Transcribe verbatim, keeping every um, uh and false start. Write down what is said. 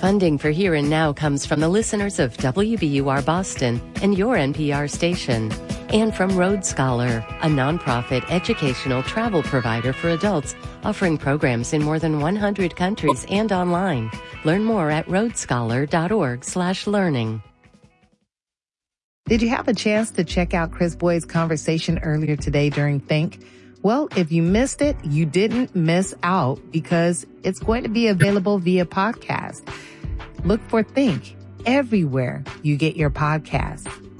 Funding for Here and Now comes from the listeners of W B U R Boston and your N P R station. And from Road Scholar, a nonprofit educational travel provider for adults offering programs in more than one hundred countries and online. Learn more at roadscholar.org slash learning. Did you have a chance to check out Chris Boyd's conversation earlier today during Think? Well, if you missed it, you didn't miss out because it's going to be available via podcast. Look for Think everywhere you get your podcasts.